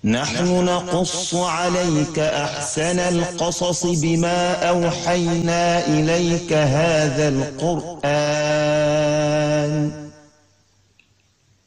نحن نقص عليك أحسن القصص بما أوحينا إليك هذا القرآن